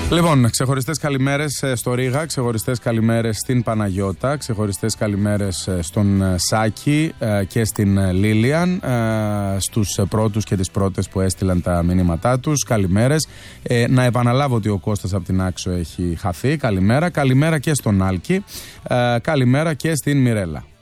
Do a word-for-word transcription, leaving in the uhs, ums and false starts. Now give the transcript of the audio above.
Λοιπόν, ξεχωριστές καλημέρες στο Ρήγα, ξεχωριστές καλημέρες στην Παναγιώτα, ξεχωριστές καλημέρες στον Σάκη και στην Λίλιαν, στους πρώτους και τις πρώτες που έστειλαν τα μηνύματά τους. Καλημέρες. Ε, να επαναλάβω ότι ο Κώστας από την Άξο έχει χαθεί. Καλημέρα. Καλημέρα και στον Άλκη. Ε, καλημέρα και στην Μιρέλα.